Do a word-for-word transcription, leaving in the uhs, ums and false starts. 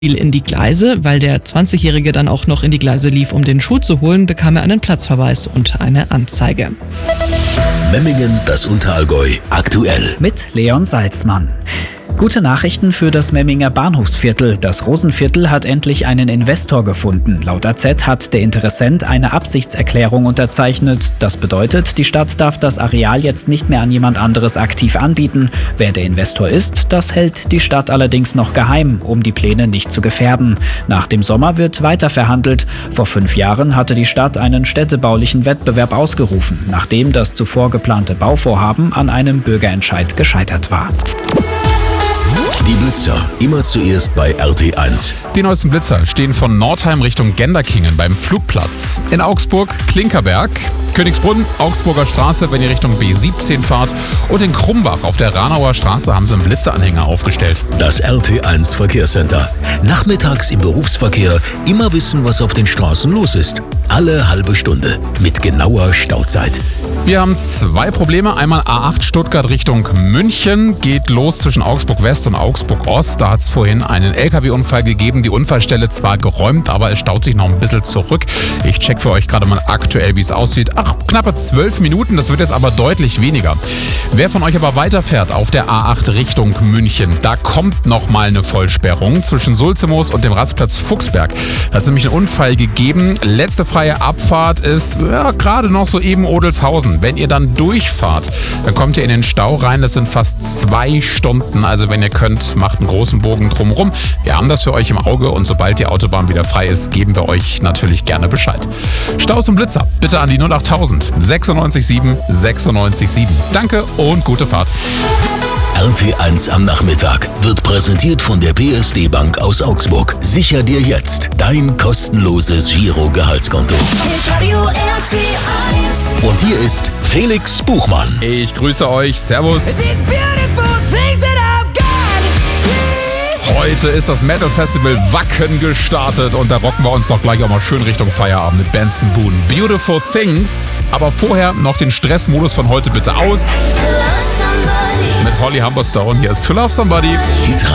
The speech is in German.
in die Gleise. Weil der zwanzigjährige dann auch noch in die Gleise lief, um den Schuh zu holen, bekam er einen Platzverweis und eine Anzeige. Memmingen, das Unterallgäu, aktuell. Mit Leon Salzmann. Gute Nachrichten für das Memminger Bahnhofsviertel. Das Rosenviertel hat endlich einen Investor gefunden. Laut A Z hat der Interessent eine Absichtserklärung unterzeichnet. Das bedeutet, die Stadt darf das Areal jetzt nicht mehr an jemand anderes aktiv anbieten. Wer der Investor ist, das hält die Stadt allerdings noch geheim, um die Pläne nicht zu gefährden. Nach dem Sommer wird weiter verhandelt. Vor fünf Jahren hatte die Stadt einen städtebaulichen Wettbewerb ausgerufen, nachdem das zuvor geplante Bauvorhaben an einem Bürgerentscheid gescheitert war. Die Blitzer, immer zuerst bei R T eins. Die neuesten Blitzer stehen von Nordheim Richtung Genderkingen beim Flugplatz. In Augsburg Klinkerberg, Königsbrunn, Augsburger Straße, wenn ihr Richtung B siebzehn fahrt. Und in Krumbach auf der Ranauer Straße haben sie einen Blitzeranhänger aufgestellt. Das R T eins Verkehrscenter. Nachmittags im Berufsverkehr immer wissen, was auf den Straßen los ist. Alle halbe Stunde mit genauer Stauzeit. Wir haben zwei Probleme. Einmal A acht Stuttgart Richtung München. Geht los zwischen Augsburg West und Augsburg Ost. Da hat es vorhin einen L K W-Unfall gegeben. Die Unfallstelle zwar geräumt, aber es staut sich noch ein bisschen zurück. Ich check für euch gerade mal aktuell, wie es aussieht. Ach, knappe zwölf Minuten. Das wird jetzt aber deutlich weniger. Wer von euch aber weiterfährt auf der A acht Richtung München, da kommt noch mal eine Vollsperrung zwischen Sulzemoos und dem Rastplatz Fuchsberg. Da hat es nämlich einen Unfall gegeben. Letzte freie Abfahrt ist ja, gerade noch so eben Odelshausen. Wenn ihr dann durchfahrt, dann kommt ihr in den Stau rein. Das sind fast zwei Stunden. Also wenn ihr könnt, macht einen großen Bogen drumherum. Wir haben das für euch im Auge und sobald die Autobahn wieder frei ist, geben wir euch natürlich gerne Bescheid. Staus und Blitzer, bitte an die null achttausend sechsundneunzig sieben sechsundneunzig sieben. Danke und gute Fahrt. R T eins am Nachmittag wird präsentiert von der P S D Bank aus Augsburg. Sicher dir jetzt dein kostenloses Giro-Gehaltskonto. Und hier ist Felix Buchmann. Ich grüße euch. Servus. Heute ist das Metal Festival Wacken gestartet und da rocken wir uns doch gleich auch mal schön Richtung Feierabend mit Benson Boone. Beautiful Things. Aber vorher noch den Stressmodus von heute bitte aus. Mit Holly Humberstone. Hier ist To Love Somebody.